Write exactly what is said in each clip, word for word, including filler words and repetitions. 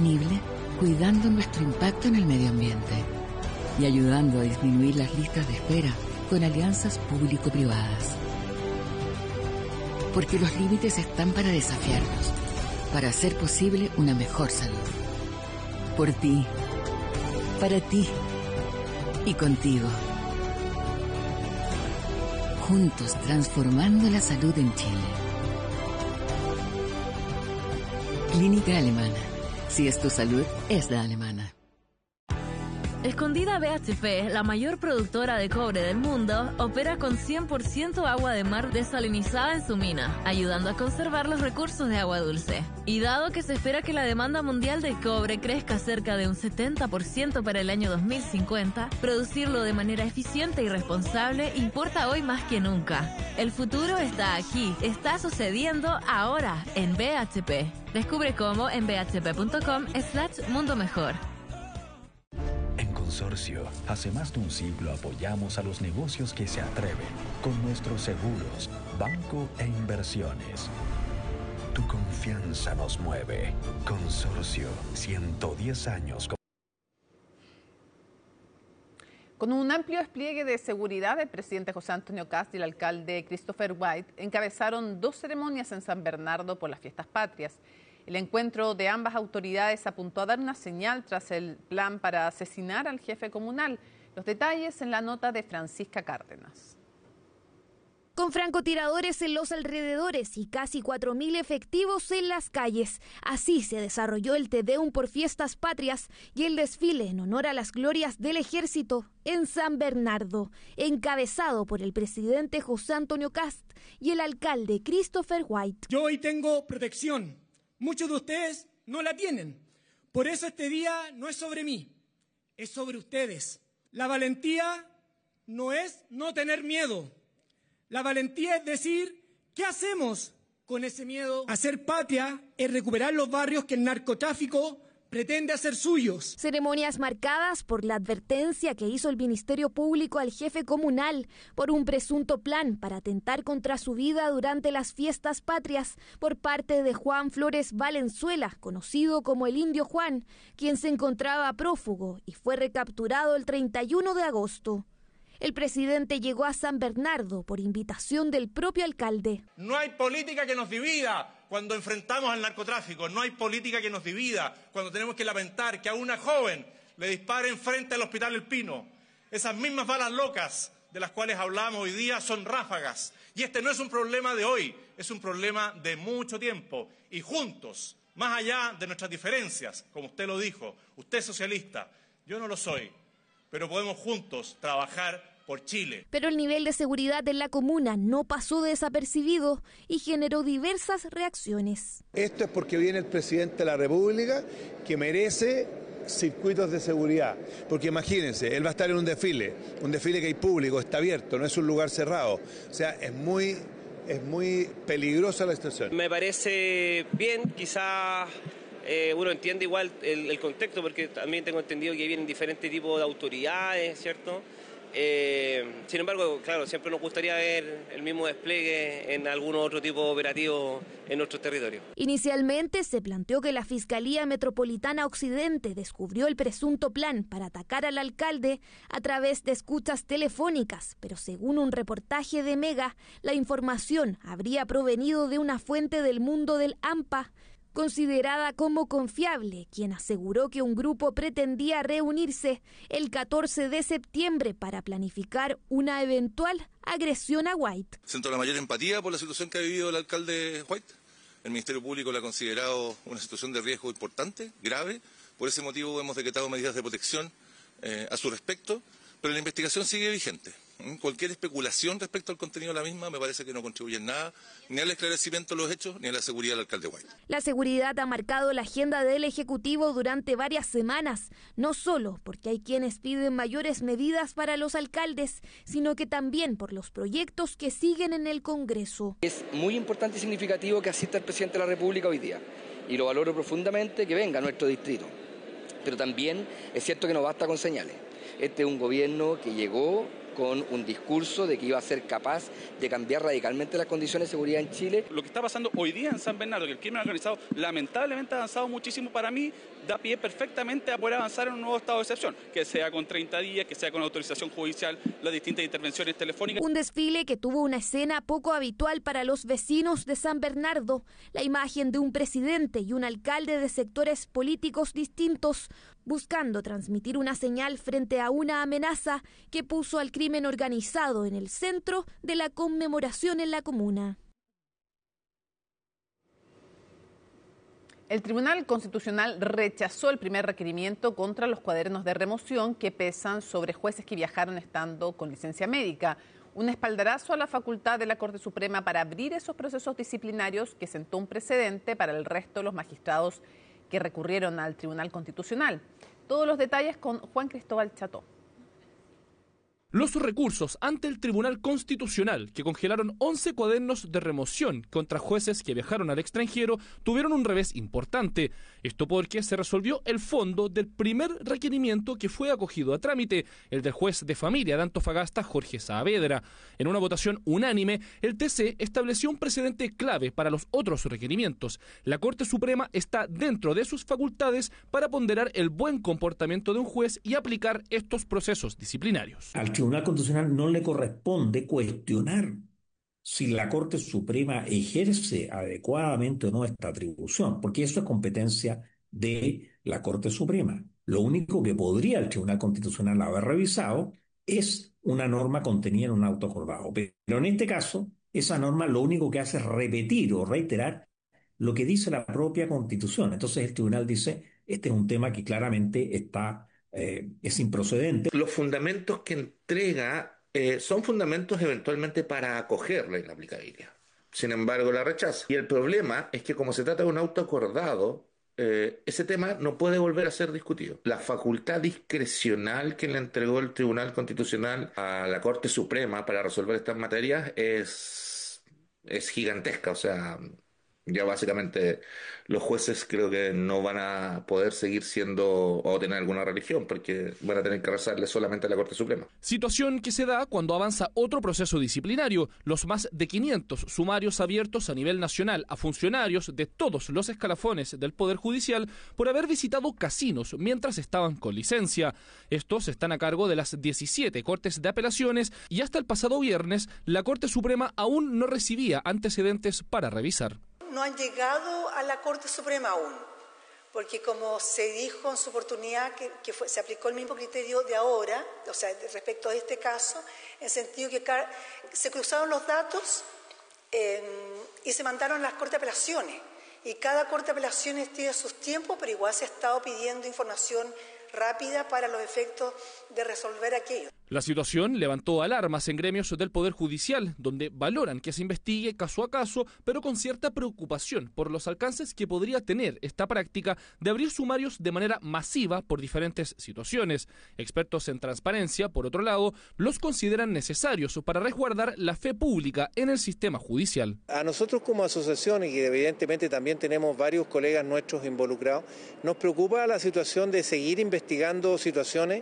sostenible, cuidando nuestro impacto en el medio ambiente y ayudando a disminuir las listas de espera con alianzas público-privadas. Porque los límites están para desafiarnos, para hacer posible una mejor salud. Por ti, para ti y contigo. Juntos transformando la salud en Chile. Clínica Alemana. Si es tu salud, es la alemana. Escondida B H P, la mayor productora de cobre del mundo, opera con cien por ciento agua de mar desalinizada en su mina, ayudando a conservar los recursos de agua dulce. Y dado que se espera que la demanda mundial de cobre crezca cerca de un setenta por ciento para el año dos mil cincuenta, producirlo de manera eficiente y responsable importa hoy más que nunca. El futuro está aquí, está sucediendo ahora en B H P. Descubre cómo en b h p punto com slash mundo mejor. En Consorcio, hace más de un siglo apoyamos a los negocios que se atreven con nuestros seguros, banco e inversiones. Tu confianza nos mueve. Consorcio, ciento diez años. Con un amplio despliegue de seguridad, el presidente José Antonio Kast y el alcalde Christopher White encabezaron dos ceremonias en San Bernardo por las Fiestas Patrias. El encuentro de ambas autoridades apuntó a dar una señal tras el plan para asesinar al jefe comunal. Los detalles en la nota de Francisca Cárdenas. Con francotiradores en los alrededores y casi cuatro mil efectivos en las calles. Así se desarrolló el Te Deum por Fiestas Patrias y el desfile en honor a las glorias del ejército en San Bernardo, encabezado por el presidente José Antonio Kast y el alcalde Christopher White. Yo hoy tengo protección. Muchos de ustedes no la tienen. Por eso este día no es sobre mí, es sobre ustedes. La valentía no es no tener miedo. La valentía es decir, ¿qué hacemos con ese miedo? Hacer patria es recuperar los barrios que el narcotráfico pretende hacer suyos. Ceremonias marcadas por la advertencia que hizo el Ministerio Público al jefe comunal por un presunto plan para atentar contra su vida durante las Fiestas Patrias por parte de Juan Flores Valenzuela, conocido como el Indio Juan, quien se encontraba prófugo y fue recapturado el treinta y uno de agosto. El presidente llegó a San Bernardo por invitación del propio alcalde. No hay política que nos divida cuando enfrentamos al narcotráfico. No hay política que nos divida cuando tenemos que lamentar que a una joven le disparen frente al Hospital El Pino. Esas mismas balas locas de las cuales hablamos hoy día son ráfagas. Y este no es un problema de hoy, es un problema de mucho tiempo. Y juntos, más allá de nuestras diferencias, como usted lo dijo, usted es socialista, yo no lo soy, pero podemos juntos trabajar por Chile. Pero el nivel de seguridad en la comuna no pasó desapercibido y generó diversas reacciones. Esto es porque viene el presidente de la República, que merece circuitos de seguridad. Porque imagínense, él va a estar en un desfile, un desfile que hay público, está abierto, no es un lugar cerrado. O sea, es muy, es muy peligrosa la situación. Me parece bien, quizás... Eh, uno entiende igual el, el contexto, porque también tengo entendido que vienen diferentes tipos de autoridades, ¿cierto? Eh, sin embargo, claro, siempre nos gustaría ver el mismo despliegue en algún otro tipo de operativo en nuestro territorio. Inicialmente se planteó que la Fiscalía Metropolitana Occidente descubrió el presunto plan para atacar al alcalde a través de escuchas telefónicas, pero según un reportaje de Mega, la información habría provenido de una fuente del mundo del AMPA, considerada como confiable, quien aseguró que un grupo pretendía reunirse el catorce de septiembre para planificar una eventual agresión a White. Siento la mayor empatía por la situación que ha vivido el alcalde White. El Ministerio Público lo ha considerado una situación de riesgo importante, grave. Por ese motivo hemos decretado medidas de protección eh, a su respecto, pero la investigación sigue vigente. Cualquier especulación respecto al contenido de la misma me parece que no contribuye en nada ni al esclarecimiento de los hechos ni a la seguridad del alcalde White. La seguridad ha marcado la agenda del Ejecutivo durante varias semanas, no solo porque hay quienes piden mayores medidas para los alcaldes, sino que también por los proyectos que siguen en el Congreso. Es muy importante y significativo que asista el presidente de la República hoy día y lo valoro profundamente que venga a nuestro distrito, pero también es cierto que no basta con señales. Este es un gobierno que llegó con un discurso de que iba a ser capaz de cambiar radicalmente las condiciones de seguridad en Chile. Lo que está pasando hoy día en San Bernardo, que el crimen organizado lamentablemente ha avanzado muchísimo, para mí da pie perfectamente a poder avanzar en un nuevo estado de excepción, que sea con treinta días, que sea con autorización judicial, las distintas intervenciones telefónicas. Un desfile que tuvo una escena poco habitual para los vecinos de San Bernardo, la imagen de un presidente y un alcalde de sectores políticos distintos, buscando transmitir una señal frente a una amenaza que puso al crimen organizado en el centro de la conmemoración en la comuna. El Tribunal Constitucional rechazó el primer requerimiento contra los cuadernos de remoción que pesan sobre jueces que viajaron estando con licencia médica. Un espaldarazo a la facultad de la Corte Suprema para abrir esos procesos disciplinarios que sentó un precedente para el resto de los magistrados que recurrieron al Tribunal Constitucional. Todos los detalles con Juan Cristóbal Cható. Los recursos ante el Tribunal Constitucional, que congelaron once cuadernos de remoción contra jueces que viajaron al extranjero, tuvieron un revés importante. Esto porque se resolvió el fondo del primer requerimiento que fue acogido a trámite, el del juez de familia de Antofagasta, Jorge Saavedra. En una votación unánime, el T C estableció un precedente clave para los otros requerimientos. La Corte Suprema está dentro de sus facultades para ponderar el buen comportamiento de un juez y aplicar estos procesos disciplinarios. Al Tribunal Constitucional no le corresponde cuestionar si la Corte Suprema ejerce adecuadamente o no esta atribución, porque eso es competencia de la Corte Suprema. Lo único que podría el Tribunal Constitucional haber revisado es una norma contenida en un auto acordado. Pero en este caso, esa norma lo único que hace es repetir o reiterar lo que dice la propia Constitución. Entonces el Tribunal dice, este es un tema que claramente está... Eh, es improcedente. Los fundamentos que entrega eh, son fundamentos eventualmente para acoger la inaplicabilidad. Sin embargo, la rechaza. Y el problema es que como se trata de un auto acordado, eh, ese tema no puede volver a ser discutido. La facultad discrecional que le entregó el Tribunal Constitucional a la Corte Suprema para resolver estas materias es, es gigantesca. O sea, ya básicamente los jueces creo que no van a poder seguir siendo o tener alguna religión porque van a tener que rezarle solamente a la Corte Suprema. Situación que se da cuando avanza otro proceso disciplinario, los más de quinientos sumarios abiertos a nivel nacional a funcionarios de todos los escalafones del Poder Judicial por haber visitado casinos mientras estaban con licencia. Estos están a cargo de las diecisiete Cortes de Apelaciones y hasta el pasado viernes la Corte Suprema aún no recibía antecedentes para revisar. No han llegado a la Corte Suprema aún, porque como se dijo en su oportunidad que, que fue, se aplicó el mismo criterio de ahora, o sea, respecto a este caso, en el sentido que se cruzaron los datos eh, y se mandaron a las Cortes de Apelaciones, y cada Corte de Apelaciones tiene sus tiempos, pero igual se ha estado pidiendo información rápida para los efectos de resolver aquello. La situación levantó alarmas en gremios del Poder Judicial, donde valoran que se investigue caso a caso, pero con cierta preocupación por los alcances que podría tener esta práctica de abrir sumarios de manera masiva por diferentes situaciones. Expertos en transparencia, por otro lado, los consideran necesarios para resguardar la fe pública en el sistema judicial. A nosotros como asociación, y evidentemente también tenemos varios colegas nuestros involucrados, nos preocupa la situación de seguir investigando situaciones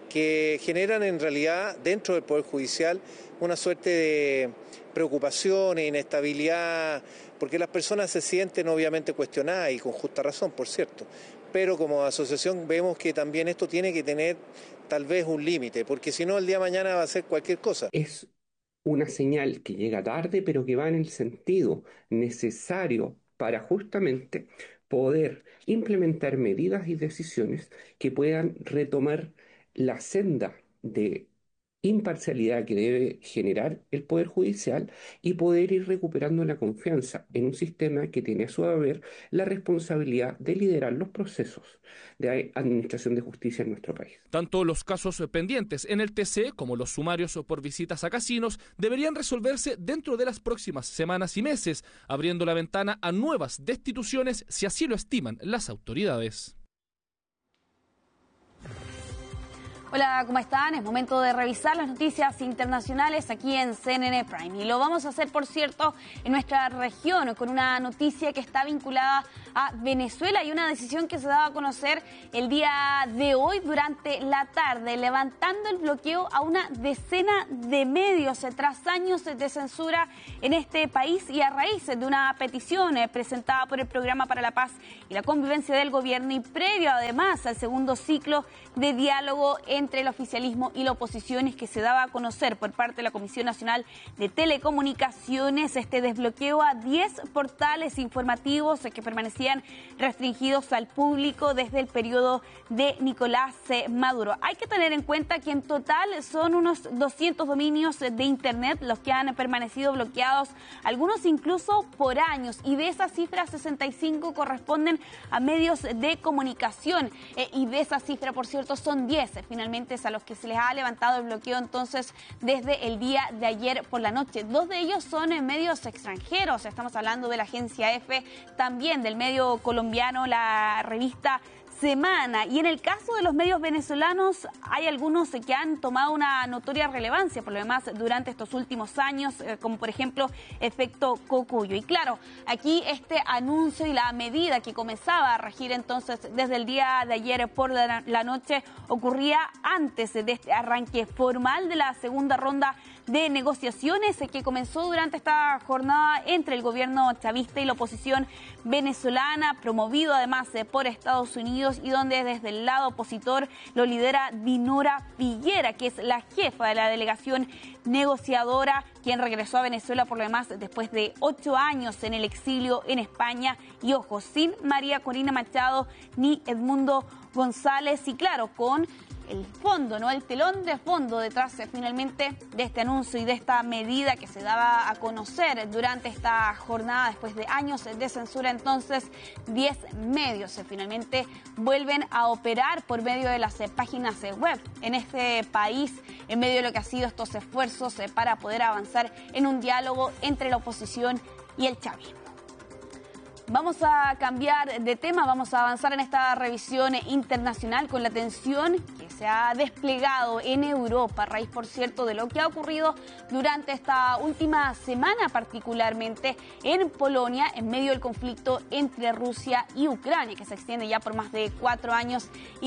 que generan en realidad dentro del Poder Judicial una suerte de preocupación e inestabilidad, porque las personas se sienten obviamente cuestionadas y con justa razón, por cierto, pero como asociación vemos que también esto tiene que tener tal vez un límite, porque si no el día de mañana va a ser cualquier cosa. Es una señal que llega tarde, pero que va en el sentido necesario para justamente poder implementar medidas y decisiones que puedan retomar la senda de imparcialidad que debe generar el Poder Judicial y poder ir recuperando la confianza en un sistema que tiene a su haber la responsabilidad de liderar los procesos de administración de justicia en nuestro país. Tanto los casos pendientes en el T C como los sumarios por visitas a casinos deberían resolverse dentro de las próximas semanas y meses, abriendo la ventana a nuevas destituciones si así lo estiman las autoridades. Hola, ¿cómo están? Es momento de revisar las noticias internacionales aquí en C N N Prime. Y lo vamos a hacer, por cierto, en nuestra región, con una noticia que está vinculada a Venezuela y una decisión que se daba a conocer el día de hoy durante la tarde, levantando el bloqueo a una decena de medios tras años de censura en este país y a raíz de una petición presentada por el Programa para la Paz y la Convivencia del Gobierno y previo además al segundo ciclo de diálogo entre el oficialismo y la oposición que se daba a conocer por parte de la Comisión Nacional de Telecomunicaciones. Este desbloqueo a diez portales informativos que permanecían restringidos al público desde el periodo de Nicolás Maduro. Hay que tener en cuenta que en total son unos doscientos dominios de Internet los que han permanecido bloqueados, algunos incluso por años, y de esas cifras sesenta y cinco corresponden a medios de comunicación eh, y de esa cifra, por cierto, son diez eh, finalmente es a los que se les ha levantado el bloqueo entonces desde el día de ayer por la noche. Dos de ellos son en medios extranjeros, estamos hablando de la agencia EFE, también del medio colombiano, la revista Semana. Y en el caso de los medios venezolanos hay algunos que han tomado una notoria relevancia por lo demás durante estos últimos años, eh, como por ejemplo Efecto Cocuyo. Y claro, aquí este anuncio y la medida que comenzaba a regir entonces desde el día de ayer por la, la noche ocurría antes de este arranque formal de la segunda ronda de negociaciones que comenzó durante esta jornada entre el gobierno chavista y la oposición venezolana, promovido además por Estados Unidos, y donde desde el lado opositor lo lidera Dinora Piñera, que es la jefa de la delegación negociadora, quien regresó a Venezuela por lo demás después de ocho años en el exilio en España, y ojo, sin María Corina Machado ni Edmundo González, y claro, con el fondo, ¿no? El telón de fondo detrás eh, finalmente de este anuncio y de esta medida que se daba a conocer durante esta jornada después de años de censura. Entonces, diez medios eh, finalmente vuelven a operar por medio de las eh, páginas eh, web en este país, en medio de lo que ha sido estos esfuerzos eh, para poder avanzar en un diálogo entre la oposición y el chavismo. Vamos a cambiar de tema, vamos a avanzar en esta revisión internacional con la tensión que se ha desplegado en Europa, a raíz, por cierto, de lo que ha ocurrido durante esta última semana, particularmente en Polonia, en medio del conflicto entre Rusia y Ucrania, que se extiende ya por más de cuatro años. Y